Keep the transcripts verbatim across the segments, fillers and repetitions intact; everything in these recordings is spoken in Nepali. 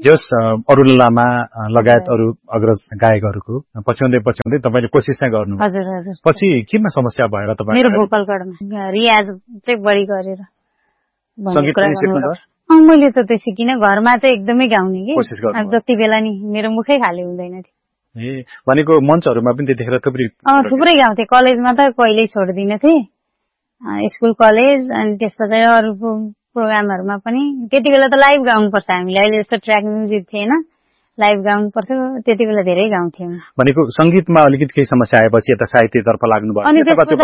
जस अरुण लामा लगायत अरू अग्रज गायकहरूको पछ्याउँदै पछ्याउँदै तपाईँले कोसिस चाहिँ गर्नु हजुर हजुर पछि केमा समस्या भएर तपाईँ मेरो भोकल कर्डमा रियाज चाहिँ बढी गरेर संगीत पनि सिक्नुभयो? मैले त त्यो सिकिनँ, घरमा चाहिँ एकदमै गाउने कि कोसिस गर्नु जति बेला नि मेरो मुखै खाली हुँदैन थियो। ए भनेको मञ्चहरूमा पनि त्यतिखेर थुप्रै थुप्रै गाउँथे, कलेजमा त कहिल्यै छोड्दिनँ थिएँ, स्कुल कलेज अनि त्यसपछि अरू प्रोग्रामहरूमा पनि। त्यति बेला त लाइभ गाउनुपर्छ हामीले, अहिले जस्तो ट्र्याक म्युजिक थिएन, लाइभ गाउनु पर्थ्यो, त्यति बेला धेरै गाउँथ्यौँ। भनेको संगीतमा अलिकति केही समस्या आएपछि यता साहित्यतर्फ लाग्नु भयो अनि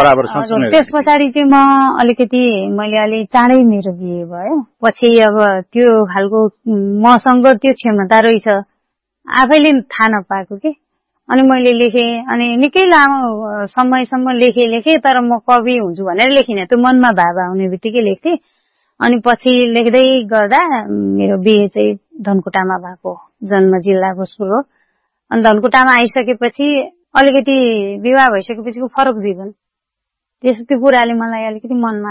त्यस पछाडि चाहिँ म अलिकति मैले अलि चाँडै मेरो बिहे भयो। पछि अब त्यो खालको मसँग त्यो क्षमता रहेछ आफैले थाहा नपाएको कि, अनि मैले लेखेँ, अनि निकै लामो समयसम्म लेखेँ लेखेँ तर म कवि हुन्छु भनेर लेखिनँ, त्यो मनमा भाव आउने बित्तिकै लेख्थेँ। अनि पछि लेख्दै गर्दा मेरो बिहे चाहिँ धनकुटामा भएको, जन्म जिल्ला भोजपुर हो। अनि धनकुटामा आइसकेपछि अलिकति विवाह भइसकेपछिको फरक जीवन, त्यस त्यो कुराले मलाई अलिकति मनमा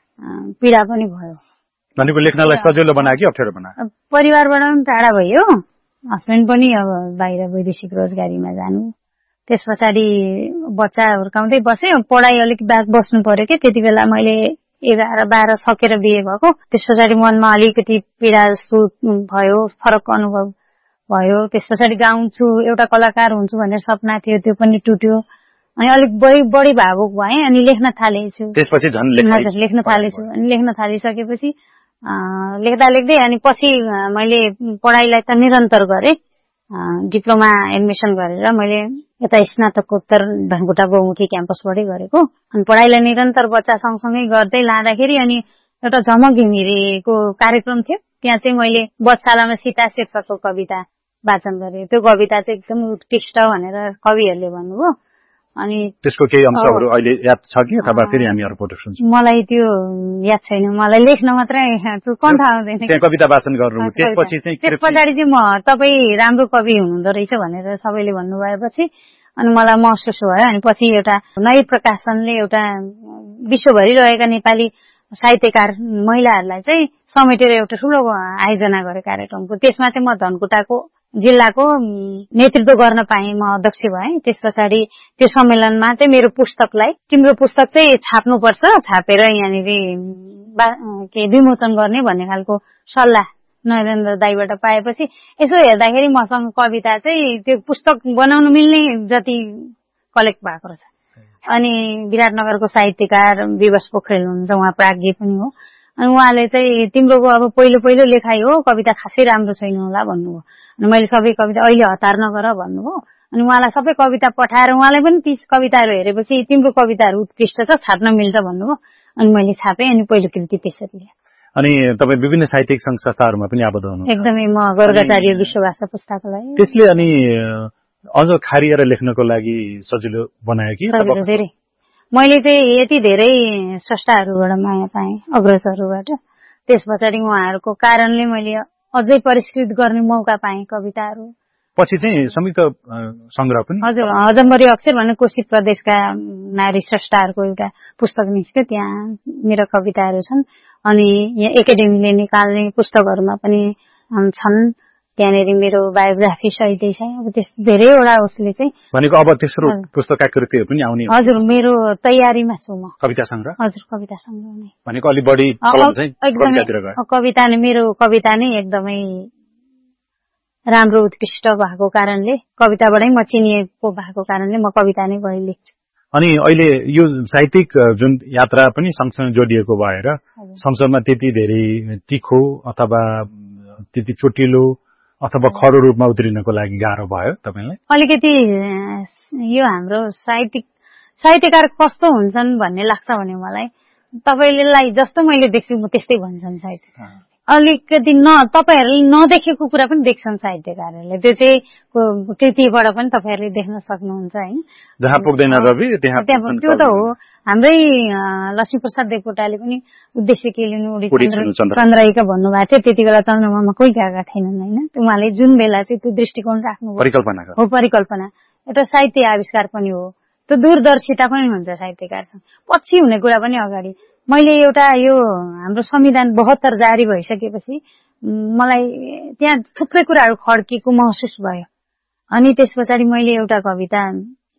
पीडा पनि भयो। भनेको लेख्नलाई सजिलो बनायो कि अप्ठ्यारो बनायो? परिवारबाट पनि टाढा भयो, हस्बेन्ड पनि अब बाहिर वैदेशिक रोजगारीमा जानु, त्यस पछाडि बच्चा हुर्काउँदै बसेँ, पढाइ अलिक ब्याक बस्नु पर्यो कि त्यति बेला मैले एघार बाह्र सकेर बिहे भएको। त्यस पछाडि मनमा अलिकति पीडा जस्तो भयो, फरक अनुभव भयो। त्यस पछाडि गाउँछु, एउटा कलाकार हुन्छु भनेर सपना थियो, त्यो पनि टुट्यो। अनि अलिक बढी बढी भावुक भएँ अनि लेख्न थालेछु। त्यसपछि झन् लेख्न थालेछु अनि लेख्न थालिसकेपछि लेख्दा लेख्दै अनि पछि मैले पढाइलाई त निरन्तर गरेँ, डिप्लोमा एडमिसन गरेर मैले यता स्नातकोत्तर धनकुटा बहुमुखी क्याम्पसबाटै गरेको। अनि पढाइलाई निरन्तर बच्चा सँगसँगै गर्दै लाँदाखेरि अनि एउटा झमक घिमिरेको कार्यक्रम थियो, त्यहाँ चाहिँ मैले बच्चालामा सीता शीर्षकको कविता वाचन गरेँ। त्यो कविता चाहिँ एकदम उत्कृष्ट भनेर कविहरूले भन्नुभयो। अनि त्यसको केही अंशहरू अहिले याद छ कि अथवा फेरि हामी अरू पटक सुन्छौँ? मलाई त्यो याद छैन, मलाई लेख्न मात्रै कण्ठ आउँदैन। त्यहाँ कविता वाचन गर्नु, त्यसपछि चाहिँ त्यस पछाडि चाहिँ म तपाईँ राम्रो कवि हुनुहुँदो रहेछ भनेर सबैले भन्नुभएपछि अनि मलाई महसुस भयो। अनि पछि एउटा नयाँ प्रकाशनले एउटा विश्वभरि रहेका नेपाली साहित्यकार महिलाहरूलाई चाहिँ समेटेर एउटा ठुलो आयोजना गरे कार्यक्रमको। त्यसमा चाहिँ म धनकुटाको जिल्लाको नेतृत्व गर्न पाएँ, म अध्यक्ष भएँ। त्यस पछाडि त्यो सम्मेलनमा चाहिँ मेरो पुस्तकलाई, तिम्रो पुस्तक चाहिँ छाप्नुपर्छ, छापेर यहाँनिर के विमोचन गर्ने भन्ने खालको सल्लाह नरेन्द्र दाईबाट पाएपछि यसो हेर्दाखेरि मसँग कविता चाहिँ त्यो पुस्तक बनाउनु मिल्ने जति कलेक्ट भएको रहेछ। अनि विराटनगरको साहित्यकार विवश पोखरेल हुनुहुन्छ, उहाँ प्राज्ञ पनि हो। अनि उहाँले चाहिँ तिम्रो अब पहिलो पहिलो लेखाइ हो, कविता खासै राम्रो छैन होला भन्नुभयो। अनि मैले सबै कविता अहिले हतार नगर भन्नुभयो। अनि उहाँलाई सबै कविता पठाएर उहाँले पनि ती कविताहरू हेरेपछि तिम्रो कविताहरू उत्कृष्ट छ, छाप्न मिल्छ भन्नुभयो। अनि मैले छापेँ, अनि पहिलो कृति त्यसरी। अनि तपाईँ विभिन्न साहित्यिक संघ संस्थाहरूमा पनि आबद्ध हुनुहुन्छ? एकदमै, म गर्गाचार्य विश्व भाषा पुस्तकालय। त्यसले अनि अझ खारिएर लेख्नको लागि सजिलो बनायो कि? धेरै मैले चाहिँ यति धेरै स्रष्टाहरूबाट माया पाएँ, अग्रजहरूबाट। त्यस पछाडि उहाँहरूको कारणले मैले अझै परिष्कृत गर्ने मौका पाएँ कविताहरू। पछि चाहिँ संयुक्त संग्रह पनि? हजुर, हजम्बरी अक्षर भन्ने कोशी प्रदेशका नारी स्रष्टाहरूको एउटा पुस्तक निस्क्यो, त्यहाँ मेरो कविताहरू छन्। अनि यहाँ एकाडेमीले निकाल्ने पुस्तकहरूमा पनि छन्, त्यहाँनिर मेरो बायोग्राफी सहितै छ। अब त्यस्तो धेरैवटा उसले चाहिँ भनेको अब तेस्रो पुस्तकका कृतिहरू पनि आउने? हजुर, मेरो तयारीमा छु म। कविता संग्रह? हजुर, कविता संग्रह नै। भनेको अलि बढी कलम चाहिँ कवितातिर गयो? कविता नै, मेरो कविता नै एकदमै राम्रो उत्कृष्ट भएको कारणले, कविताबाटै म चिनिएको भएको कारणले म कविता नै बढी लेख्छु। अनि अहिले यो साहित्यिक जुन यात्रा पनि सँगसँगै जोडिएको भएर संसारमा त्यति धेरै तिखो अथवा त्यति चोटिलो अथवा खरो रूपमा उत्रिनको लागि गाह्रो भयो तपाईँलाई? अलिकति यो हाम्रो साहित्यिक साहित्यकार कस्तो हुन्छन् भन्ने लाग्छ भने मलाई, तपाईँलाई जस्तो मैले देख्छु म त्यस्तै भन्छन् साहित्यकार। अलिकति न तपाईँहरूले नदेखेको कुरा पनि देख्छन् साहित्यकारहरूले, त्यो चाहिँ कृतिबाट पनि तपाईँहरूले देख्न सक्नुहुन्छ होइन। जहाँ पुग्दैन रवि त्यहाँ त्यो त हो। हाम्रै लक्ष्मीप्रसाद देवकोटाले पनि उद्देश्य के लिनु चन्द्रहिका भन्नुभएको थियो, त्यति बेला चन्द्रमामा कोही गएका थिएनन् होइन। उहाँले जुन बेला चाहिँ त्यो दृष्टिकोण राख्नु परिकल्पना हो, परिकल्पना एउटा साहित्य आविष्कार पनि हो, त्यो दूरदर्शिता पनि हुन्छ साहित्यकारसँग। पछि हुने कुरा पनि अगाडि मैले एउटा यो हाम्रो संविधान बहत्तर जारी भइसकेपछि मलाई त्यहाँ थुप्रै कुराहरू खड्केको महसुस भयो। अनि त्यस पछाडि मैले एउटा कविता